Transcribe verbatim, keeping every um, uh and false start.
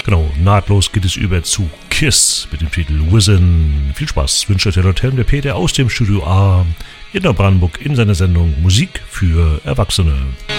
Genau, nahtlos geht es über zu Kiss mit dem Titel Wisin. Viel Spaß, wünscht euch der Hotel der Peter aus dem Studio A in der Brandenburg in seiner Sendung Musik für Erwachsene.